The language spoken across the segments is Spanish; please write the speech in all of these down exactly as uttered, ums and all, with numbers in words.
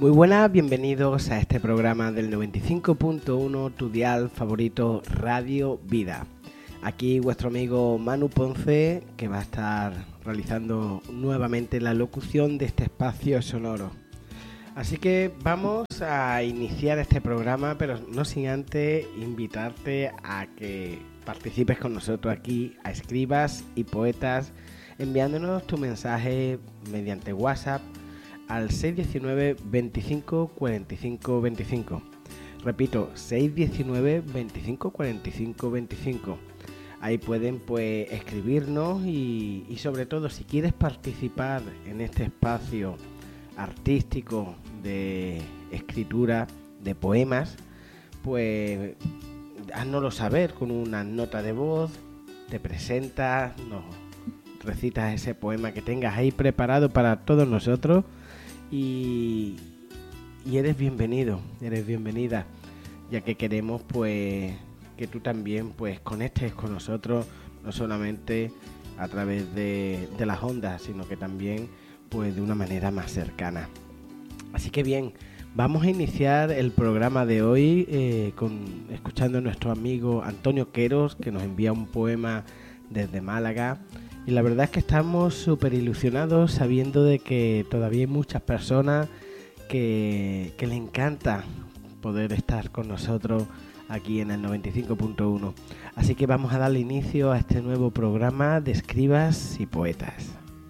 Muy buenas, bienvenidos a este programa del noventa y cinco punto uno, tu dial favorito Radio Vida. Aquí vuestro amigo Manu Ponce, que va a estar realizando nuevamente la locución de este espacio sonoro. Así que vamos a iniciar este programa, pero no sin antes invitarte a que participes con nosotros aquí, a Escribas y Poetas, enviándonos tu mensaje mediante WhatsApp al seis uno nueve, veinticinco, cuarenta y cinco, veinticinco. Repito, seis uno nueve, veinticinco, cuarenta y cinco, veinticinco. Ahí pueden pues escribirnos y, y sobre todo si quieres participar en este espacio artístico de escritura de poemas, pues háznoslo saber con una nota de voz, te presentas, nos recitas ese poema que tengas ahí preparado para todos nosotros. Y, y eres bienvenido, eres bienvenida, ya que queremos pues que tú también pues conectes con nosotros, no solamente a través de, de las ondas, sino que también pues de una manera más cercana. Así que bien, vamos a iniciar el programa de hoy eh, con, escuchando a nuestro amigo Antonio Queros, que nos envía un poema desde Málaga. Y la verdad es que estamos súper ilusionados sabiendo de que todavía hay muchas personas que, que les encanta poder estar con nosotros aquí en el noventa y cinco punto uno. Así que vamos a darle inicio a este nuevo programa de Escribas y Poetas.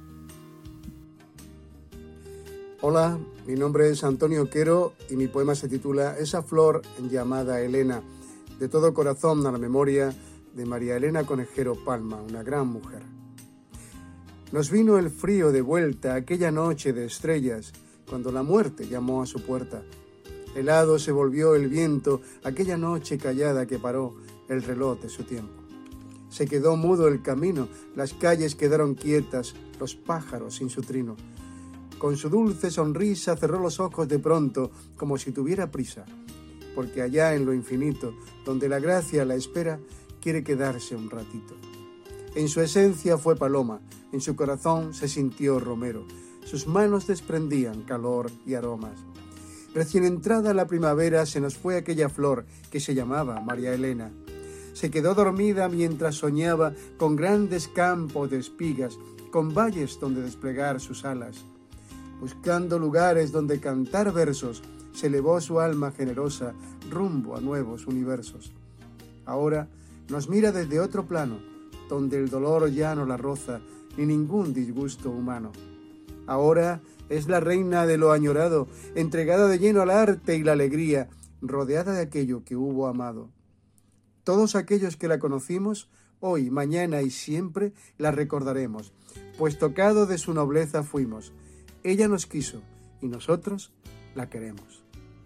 Hola, mi nombre es Antonio Quero y mi poema se titula Esa flor llamada Elena, de todo corazón a la memoria de María Elena Conejero Palma, una gran mujer. Nos vino el frío de vuelta aquella noche de estrellas, cuando la muerte llamó a su puerta. Helado se volvió el viento aquella noche callada que paró el reloj de su tiempo. Se quedó mudo el camino, las calles quedaron quietas, los pájaros sin su trino. Con su dulce sonrisa cerró los ojos de pronto, como si tuviera prisa, porque allá en lo infinito, donde la gracia la espera, quiere quedarse un ratito. En su esencia fue paloma, en su corazón se sintió romero, sus manos desprendían calor y aromas. Recién entrada la primavera se nos fue aquella flor que se llamaba María Elena. Se quedó dormida mientras soñaba con grandes campos de espigas, con valles donde desplegar sus alas. Buscando lugares donde cantar versos, se elevó su alma generosa rumbo a nuevos universos. Ahora nos mira desde otro plano, donde el dolor ya no la roza, ni ningún disgusto humano. Ahora es la reina de lo añorado, entregada de lleno al arte y la alegría, rodeada de aquello que hubo amado. Todos aquellos que la conocimos, hoy, mañana y siempre la recordaremos, pues tocado de su nobleza fuimos. Ella nos quiso y nosotros la queremos.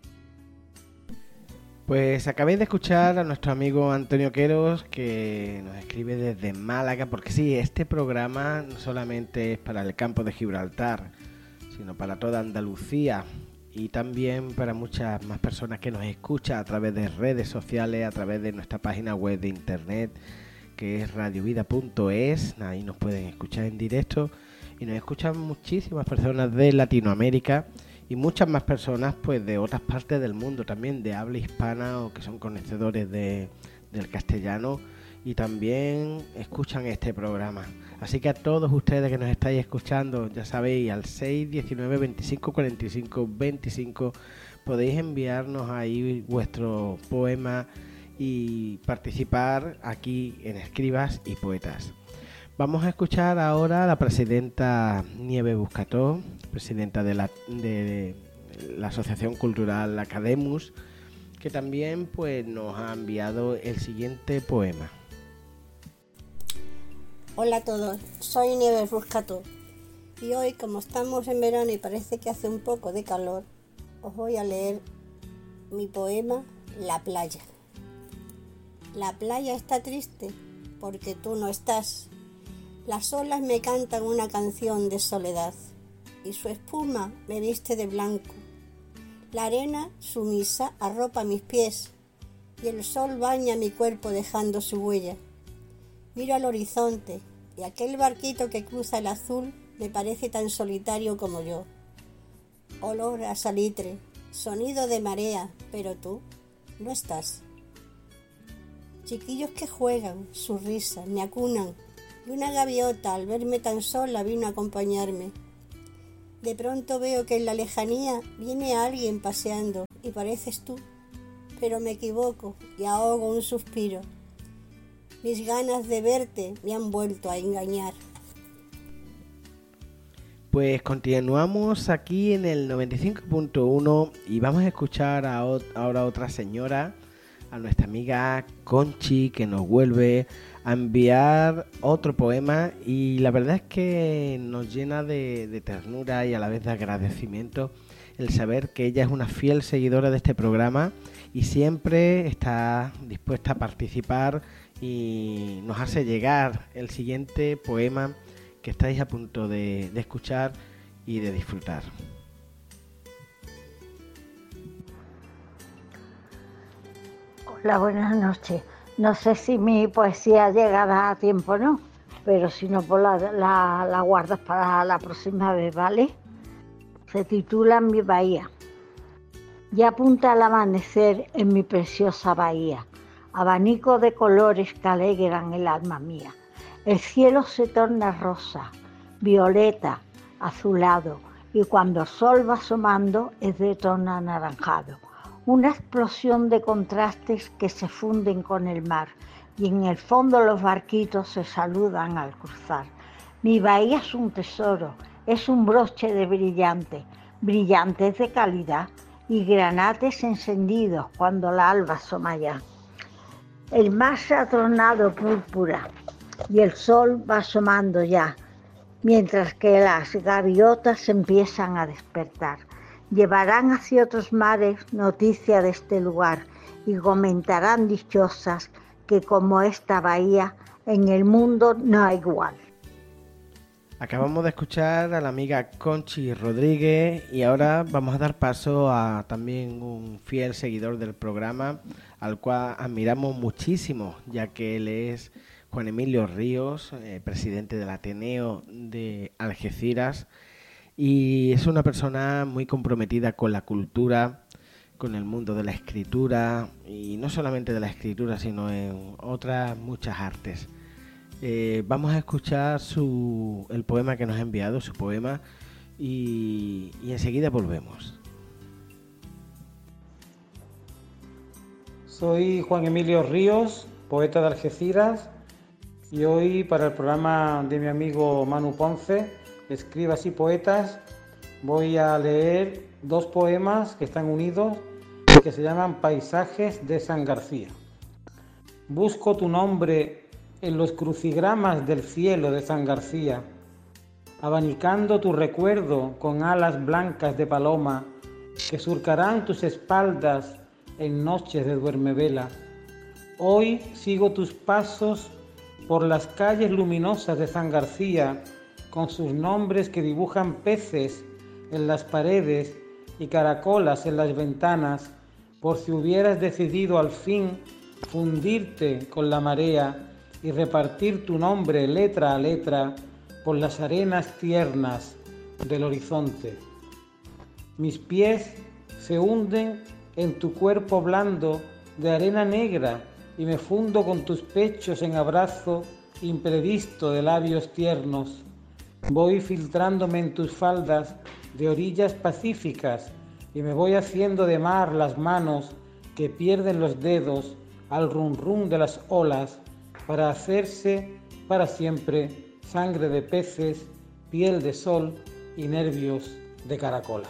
Pues acabéis de escuchar a nuestro amigo Antonio Queros, que nos escribe desde Málaga, porque sí, este programa no solamente es para el campo de Gibraltar, sino para toda Andalucía y también para muchas más personas que nos escuchan a través de redes sociales, a través de nuestra página web de internet, que es radiovida punto es, ahí nos pueden escuchar en directo y nos escuchan muchísimas personas de Latinoamérica y muchas más personas pues de otras partes del mundo también, de habla hispana o que son conocedores de, del castellano y también escuchan este programa. Así que a todos ustedes que nos estáis escuchando, ya sabéis, al seis uno nueve, veinticinco, cuarenta y cinco, veinticinco podéis enviarnos ahí vuestro poema y participar aquí en Escribas y Poetas. Vamos a escuchar ahora a la presidenta Nieve Buscató, presidenta de la, de la Asociación Cultural Academus, que también pues, nos ha enviado el siguiente poema. Hola a todos, soy Nieves Buscató y hoy, como estamos en verano y parece que hace un poco de calor, os voy a leer mi poema La playa. La playa está triste porque tú no estás. Las olas me cantan una canción de soledad y su espuma me viste de blanco. La arena sumisa arropa mis pies y el sol baña mi cuerpo dejando su huella. Miro al horizonte y aquel barquito que cruza el azul me parece tan solitario como yo. olor a salitre, sonido de marea, pero tú no estás. Chiquillos que juegan, su risa, me acunan, y una gaviota al verme tan sola vino a acompañarme. De pronto veo que en la lejanía viene alguien paseando y pareces tú, pero me equivoco y ahogo un suspiro. Mis ganas de verte me han vuelto a engañar. Pues continuamos aquí en el noventa y cinco punto uno y vamos a escuchar a ot- ahora a otra señora, a nuestra amiga Conchi, que nos vuelve a enviar otro poema, y la verdad es que nos llena de, de ternura y a la vez de agradecimiento el saber que ella es una fiel seguidora de este programa y siempre está dispuesta a participar y nos hace llegar el siguiente poema que estáis a punto de, de escuchar y de disfrutar. Hola, buenas noches. No sé si mi poesía llegará a tiempo o no, pero si no, pues la, la, la guardas para la próxima vez, ¿vale? Se titula Mi bahía. Ya apunta el amanecer en mi preciosa bahía, abanico de colores que alegran el alma mía. El cielo se torna rosa, violeta, azulado, y cuando el sol va asomando es de tono anaranjado. Una explosión de contrastes que se funden con el mar, y en el fondo los barquitos se saludan al cruzar. Mi bahía es un tesoro, es un broche de brillantes, brillantes de calidad y granates encendidos cuando la alba asoma ya. El mar se ha tornado púrpura y el sol va asomando ya, mientras que las gaviotas empiezan a despertar. Llevarán hacia otros mares noticia de este lugar y comentarán dichosas que como esta bahía en el mundo no hay igual. Acabamos de escuchar a la amiga Conchi Rodríguez y ahora vamos a dar paso a también un fiel seguidor del programa al cual admiramos muchísimo, ya que él es Juan Emilio Ríos, eh, presidente del Ateneo de Algeciras, y es una persona muy comprometida con la cultura, con el mundo de la escritura, y no solamente de la escritura, sino en otras muchas artes. Eh, vamos a escuchar su, el poema que nos ha enviado, su poema, y, y enseguida volvemos. Soy Juan Emilio Ríos, poeta de Algeciras, y hoy para el programa de mi amigo Manu Ponce, Escribas y Poetas, voy a leer dos poemas que están unidos, que se llaman Paisajes de San García. Busco tu nombre en los crucigramas del cielo de San García, abanicando tu recuerdo con alas blancas de paloma que surcarán tus espaldas en noches de duermevela. Hoy sigo tus pasos por las calles luminosas de San García, con sus nombres que dibujan peces en las paredes y caracolas en las ventanas, por si hubieras decidido al fin fundirte con la marea y repartir tu nombre letra a letra por las arenas tiernas del horizonte. Mis pies se hunden en tu cuerpo blando de arena negra y me fundo con tus pechos en abrazo imprevisto de labios tiernos. Voy filtrándome en tus faldas de orillas pacíficas y me voy haciendo de mar las manos que pierden los dedos al rum rum de las olas para hacerse para siempre sangre de peces, piel de sol y nervios de caracola.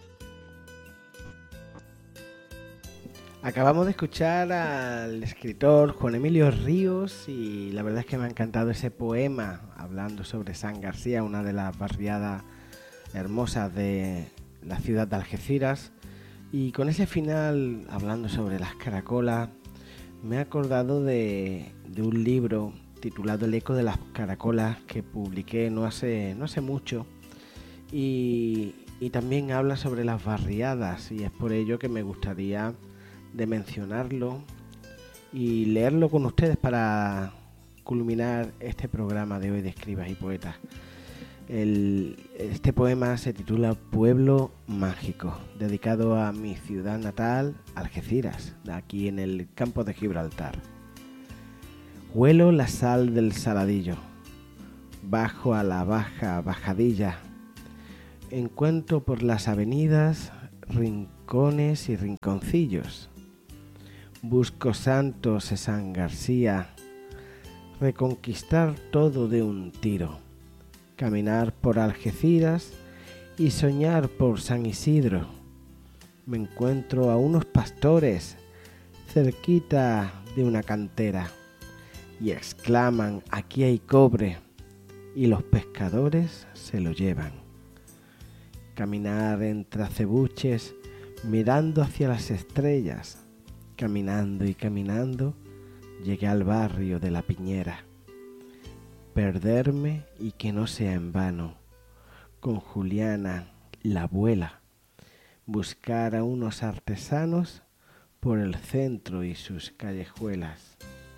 Acabamos de escuchar al escritor Juan Emilio Ríos y la verdad es que me ha encantado ese poema hablando sobre San García, una de las barriadas hermosas de la ciudad de Algeciras, y con ese final hablando sobre las caracolas me he acordado de, de un libro titulado El eco de las caracolas que publiqué no hace, no hace mucho y, y también habla sobre las barriadas, y es por ello que me gustaría de mencionarlo y leerlo con ustedes para culminar este programa de hoy de Escribas y Poetas. El, este poema se titula Pueblo Mágico, dedicado a mi ciudad natal, Algeciras, aquí en el campo de Gibraltar. Huelo la sal del saladillo, bajo a la baja bajadilla, encuentro por las avenidas rincones y rinconcillos. Busco Santos y San García, reconquistar todo de un tiro, caminar por Algeciras y soñar por San Isidro. Me encuentro a unos pastores cerquita de una cantera y exclaman: aquí hay cobre, y los pescadores se lo llevan. Caminar entre acebuches mirando hacia las estrellas, caminando y caminando llegué al barrio de la Piñera. Perderme y que no sea en vano, con Juliana, la abuela, buscar a unos artesanos por el centro y sus callejuelas.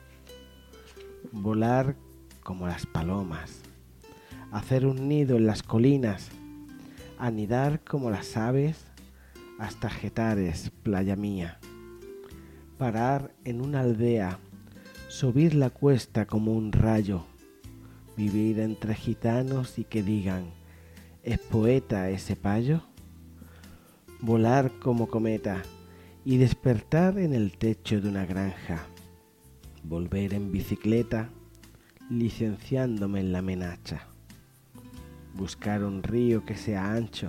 Volar como las palomas, hacer un nido en las colinas, anidar como las aves hasta Getares, playa mía. Parar en una aldea, subir la cuesta como un rayo, vivir entre gitanos y que digan: ¿es poeta ese payo? Volar como cometa y despertar en el techo de una granja, volver en bicicleta licenciándome en la menacha, buscar un río que sea ancho,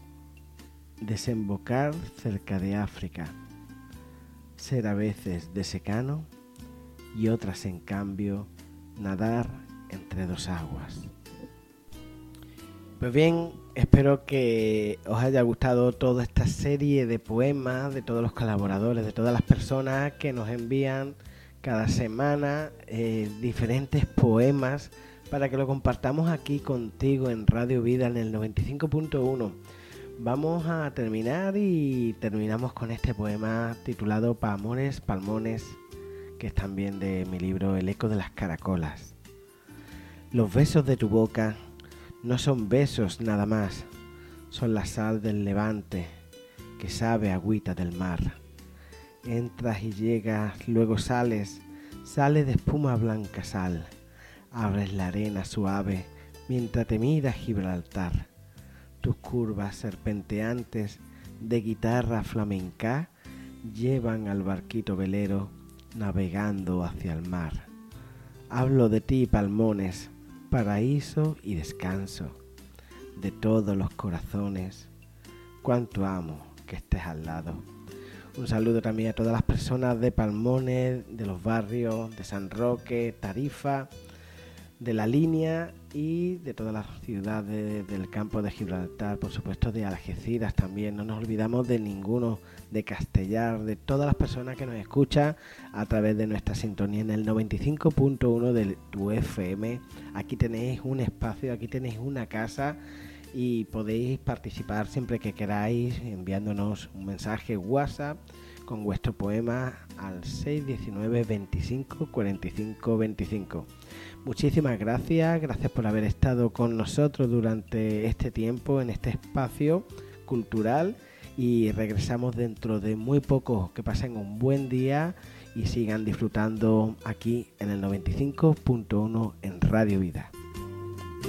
desembocar cerca de África, ser a veces de secano y otras en cambio nadar entre dos aguas. Pues bien, espero que os haya gustado toda esta serie de poemas de todos los colaboradores, de todas las personas que nos envían cada semana eh, diferentes poemas para que lo compartamos aquí contigo en Radio Vida en el noventa y cinco punto uno. Vamos a terminar y terminamos con este poema titulado Palmones, Palmones, que es también de mi libro El eco de las caracolas. Los besos de tu boca no son besos nada más, son la sal del levante que sabe agüita del mar. Entras y llegas, luego sales, sale de espuma blanca sal, abres la arena suave mientras te mira Gibraltar. Tus curvas serpenteantes de guitarra flamenca llevan al barquito velero navegando hacia el mar. Hablo de ti, Palmones, paraíso y descanso de todos los corazones. Cuánto amo que estés al lado. Un saludo también a todas las personas de Palmones, de los barrios de San Roque, Tarifa, de La Línea y de todas las ciudades del campo de Gibraltar, por supuesto de Algeciras también. No nos olvidamos de ninguno, de Castellar, de todas las personas que nos escuchan a través de nuestra sintonía en el noventa y cinco punto uno de tu F M. Aquí tenéis un espacio, aquí tenéis una casa y podéis participar siempre que queráis enviándonos un mensaje WhatsApp con vuestro poema al seis uno nueve, veinticinco, cuarenta y cinco, veinticinco. Muchísimas gracias, gracias por haber estado con nosotros durante este tiempo en este espacio cultural y regresamos dentro de muy poco. Que pasen un buen día y sigan disfrutando aquí en el noventa y cinco punto uno en Radio Vida.